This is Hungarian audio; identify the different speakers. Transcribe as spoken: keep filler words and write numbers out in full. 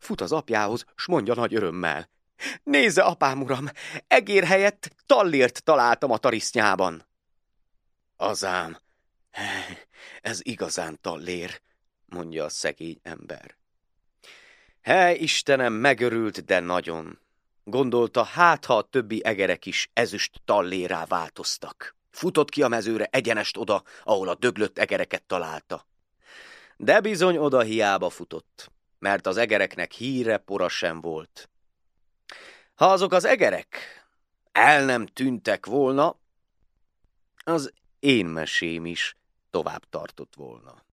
Speaker 1: fut az apjához, s mondja nagy örömmel: nézze, apám, uram, egér helyett tallért találtam a tarisznyában. Azám, ez igazán tallér, mondja a szegény ember. Hely, Istenem, megörült, de nagyon. Gondolta, hát ha a többi egerek is ezüst tallérrá változtak. Futott ki a mezőre egyenest oda, ahol a döglött egereket találta. De bizony oda hiába futott, mert az egereknek híre pora sem volt. Ha azok az egerek el nem tűntek volna, az én mesém is tovább tartott volna.